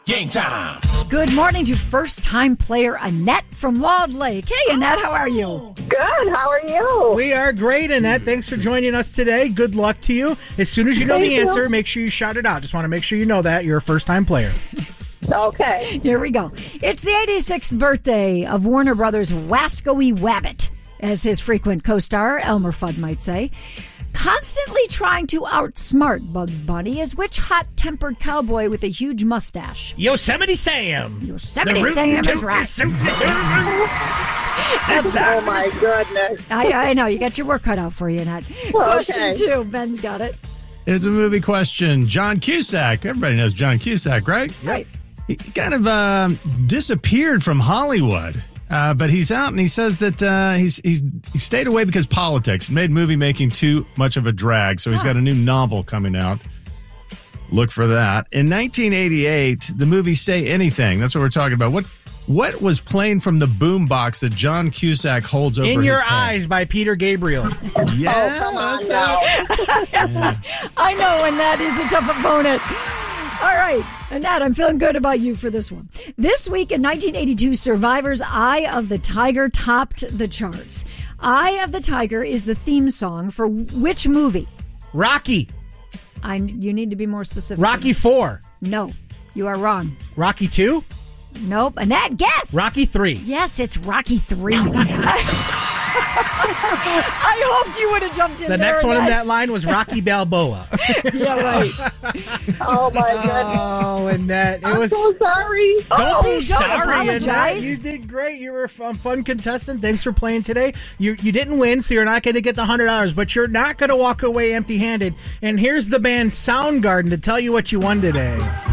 Game time. Good morning to first-time player Annette from Walled Lake. Hey, Annette, how are you? Good. How are you? We are great, Annette. Thanks for joining us today. Good luck to you. As soon as you know the answer, make sure you shout it out. Just want to make sure you know that. You're a first-time player. Okay. Here we go. It's the 86th birthday of Warner Brothers' Wascoey Wabbit, as his frequent co-star Elmer Fudd might say. Constantly trying to outsmart Bugs Bunny is which hot-tempered cowboy with a huge mustache? Yosemite Sam. Yosemite Sam is right. Oh, my goodness. I know. You got your work cut out for you, Annette. Question 2. Ben's got it. It's a movie question. John Cusack. Everybody knows John Cusack, right? Right. He kind of disappeared from Hollywood. But he's out, and he says that he stayed away because politics made movie making too much of a drag. So he's got a new novel coming out. Look for that. In 1988, the movie Say Anything. That's what we're talking about. What was playing from the boombox that John Cusack holds over In Your his head? Eyes by Peter Gabriel. Yeah, Come on that's now. I know, and that is a tough opponent. All right, Annette, I'm feeling good about you for this one. This week in 1982, Survivor's Eye of the Tiger topped the charts. Eye of the Tiger is the theme song for which movie? Rocky. You need to be more specific. Rocky 4. No, you are wrong. Rocky 2. Nope. Annette, guess. Rocky 3. Yes, it's Rocky 3. I hoped you would have jumped in The there. next one in Annette. that line was Rocky Balboa. Yeah, right. Oh, my goodness. Oh, Annette. I'm so sorry. Don't be don't sorry, apologize. Annette. You did great. You were a fun contestant. Thanks for playing today. You didn't win, so you're not going to get the $100, but you're not going to walk away empty-handed. And here's the band Soundgarden to tell you what you won today.